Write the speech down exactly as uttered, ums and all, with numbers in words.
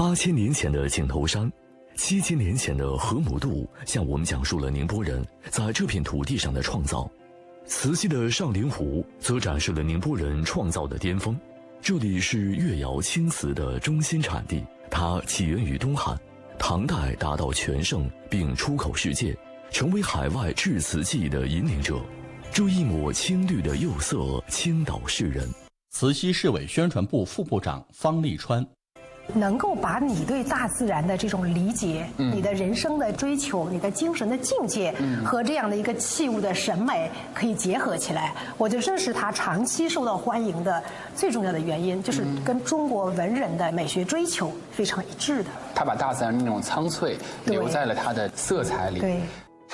八千年前的井头山，七千年前的河姆渡，向我们讲述了宁波人在这片土地上的创造。慈溪的上林湖则展示了宁波人创造的巅峰。这里是越窑青瓷的中心产地，它起源于东汉，唐代达到全盛并出口世界，成为海外制瓷技艺的引领者。这一抹青绿的釉色倾倒世人。 慈溪市委宣传部副部长方立川。 能够把你对大自然的这种理解、嗯、你的人生的追求、你的精神的境界、嗯、和这样的一个器物的审美可以结合起来，我觉得这是它长期受到欢迎的最重要的原因，就是跟中国文人的美学追求非常一致的。 他把大自然那种苍翠留在了他的色彩里。 对。